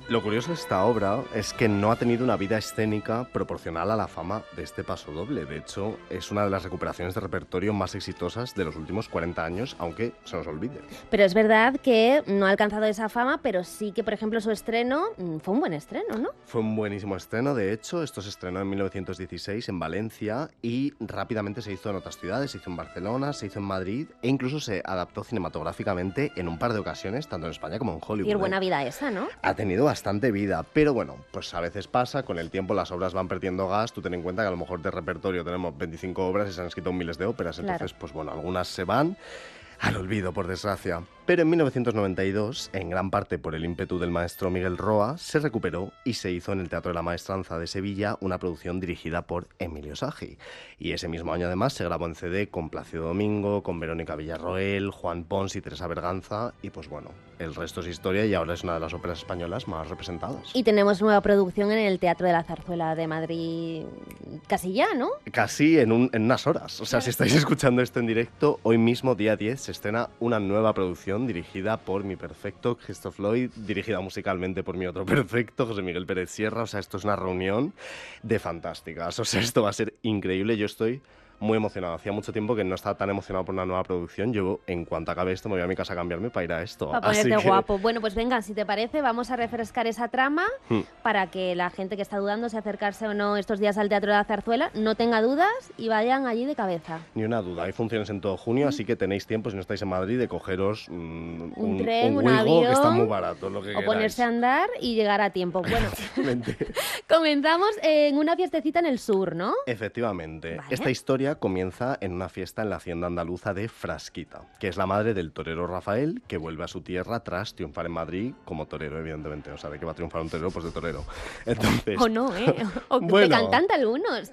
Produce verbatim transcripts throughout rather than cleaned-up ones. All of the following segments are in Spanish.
Lo curioso de esta obra es que no ha tenido una vida escénica proporcional a la fama de este pasodoble. De hecho, es una de las recuperaciones de repertorio más exitosas de los últimos cuarenta años, aunque se nos olvide. Pero es verdad que no ha alcanzado esa fama, pero sí que, por ejemplo, su estreno mm, fue un buen estreno, ¿no? Fue un buenísimo estreno, de hecho, esto se estrenó en mil novecientos dieciséis en Valencia y rápidamente se hizo en otras ciudades, se hizo en Barcelona, se hizo en Madrid e incluso se adaptó cinematográficamente en un par de ocasiones, tanto en España como en Hollywood. Y buena vida esa, ¿no? Ha tenido bastante vida, pero bueno, pues a veces pasa, con el tiempo las obras van perdiendo gas, tú ten en cuenta que a lo mejor de repertorio tenemos veinticinco obras y se han escrito miles de óperas, entonces Claro. pues bueno, algunas se van al olvido, por desgracia. Pero en mil novecientos noventa y dos, en gran parte por el ímpetu del maestro Miguel Roa, se recuperó y se hizo en el Teatro de la Maestranza de Sevilla una producción dirigida por Emilio Sagi. Y ese mismo año además se grabó en C D con Plácido Domingo, con Verónica Villarroel, Juan Pons y Teresa Berganza, y pues bueno, el resto es historia y ahora es una de las óperas españolas más representadas. Y tenemos nueva producción en el Teatro de la Zarzuela de Madrid casi ya, ¿no? Casi en, un, en unas horas. O sea, Claro. si estáis escuchando esto en directo, hoy mismo, día diez, se estrena una nueva producción dirigida por mi perfecto Christoph Lloyd, dirigida musicalmente por mi otro perfecto, José Miguel Pérez Sierra. O sea, esto es una reunión de fantásticas. O sea, esto va a ser increíble. Yo estoy muy emocionado. Hacía mucho tiempo que no estaba tan emocionado por una nueva producción. Yo, en cuanto acabe esto, me voy a mi casa a cambiarme para ir a esto. Para ponerte Así que... guapo. Bueno, pues venga, si te parece, vamos a refrescar esa trama Hmm. para que la gente que está dudando si acercarse o no estos días al Teatro de la Zarzuela no tenga dudas y vayan allí de cabeza. Ni una duda, hay funciones en todo junio, así que tenéis tiempo, si no estáis en Madrid, de cogeros mm, Un tren, un Wigo, avión, que está muy barato, lo que O queráis. ponerse a andar y llegar a tiempo. Bueno, Efectivamente. comenzamos en una fiestecita en el sur, ¿no? Efectivamente. Vale. Esta historia comienza en una fiesta en la hacienda andaluza de Frasquita, que es la madre del torero Rafael, que vuelve a su tierra tras triunfar en Madrid como torero, evidentemente. O sea, ¿de qué va a triunfar un torero? Pues de torero. Entonces... O no, ¿eh? O Bueno. de cantante algunos.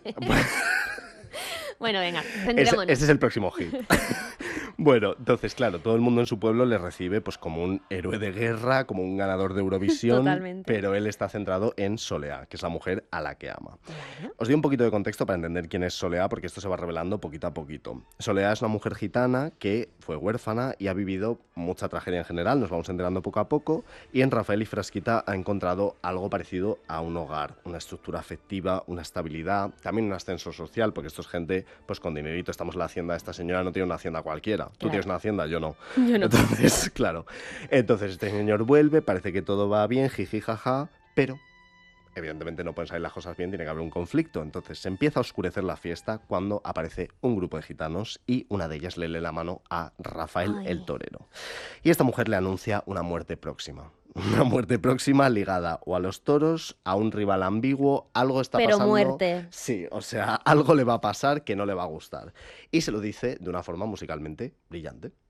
Bueno, venga, Ese, centrémonos. ese es el próximo hit. Bueno, entonces, claro, todo el mundo en su pueblo le recibe pues como un héroe de guerra, como un ganador de Eurovisión, Totalmente. pero él está centrado en Soleá, que es la mujer a la que ama. Vale. Os doy un poquito de contexto para entender quién es Soleá, porque esto se va revelando poquito a poquito. Soleá es una mujer gitana que fue huérfana y ha vivido mucha tragedia en general, nos vamos enterando poco a poco, y en Rafael y Frasquita ha encontrado algo parecido a un hogar, una estructura afectiva, una estabilidad, también un ascenso social, porque esto es gente pues con dinerito. Estamos en la hacienda, esta señora no tiene una hacienda cualquiera. Tú Claro. tienes una hacienda, yo no. Yo no. Entonces, claro. Entonces este señor vuelve, parece que todo va bien, jiji, jaja, pero evidentemente no pueden salir las cosas bien, tiene que haber un conflicto. Entonces se empieza a oscurecer la fiesta cuando aparece un grupo de gitanos y una de ellas le lee la mano a Rafael Ay. el torero. Y esta mujer le anuncia una muerte próxima. Una muerte próxima ligada o a los toros, a un rival ambiguo, algo está Pero pasando. muerte. Sí, o sea, algo le va a pasar que no le va a gustar. Y se lo dice de una forma musicalmente brillante.